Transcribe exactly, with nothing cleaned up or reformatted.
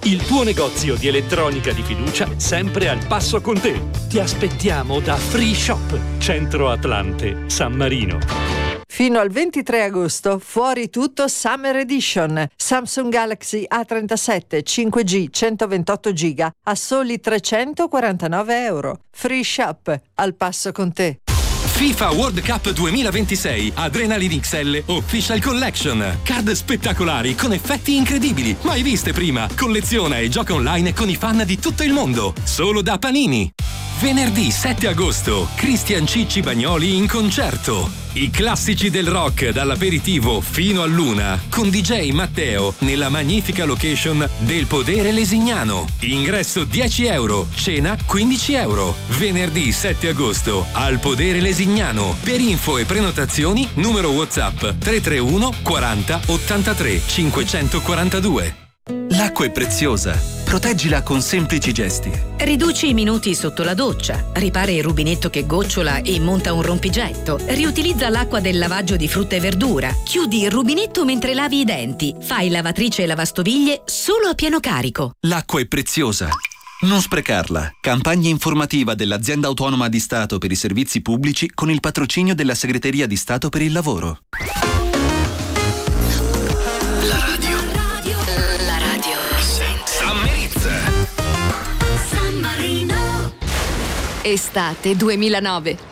il tuo negozio di elettronica di fiducia sempre al passo con te. Ti aspettiamo da Free Shop, Centro Atlante, San Marino. Fino al ventitré agosto, fuori tutto Summer Edition. Samsung Galaxy A trentasette cinque G centoventotto giga a soli trecentoquarantanove euro. Free Shop, al passo con te. FIFA World Cup duemilaventisei Adrenaline X L Official Collection. Card spettacolari con effetti incredibili, mai viste prima. Colleziona e gioca online con i fan di tutto il mondo. Solo da Panini. Venerdì sette agosto, Cristian Cicci Bagnoli in concerto. I classici del rock dall'aperitivo fino all'una con D J Matteo nella magnifica location del Podere Lesignano. Ingresso dieci euro, cena quindici euro. Venerdì sette agosto al Podere Lesignano. Per info e prenotazioni numero WhatsApp tre tre uno quaranta ottantatré cinquecentoquarantadue. L'acqua è preziosa. Proteggila con semplici gesti. Riduci i minuti sotto la doccia, ripara il rubinetto che gocciola e monta un rompigetto, riutilizza l'acqua del lavaggio di frutta e verdura, chiudi il rubinetto mentre lavi i denti, fai lavatrice e lavastoviglie solo a pieno carico. L'acqua è preziosa. Non sprecarla. Campagna informativa dell'Azienda Autonoma di Stato per i Servizi Pubblici con il patrocinio della Segreteria di Stato per il Lavoro. La radio. La radio. San Marizza. San Marino. Estate duemilanove.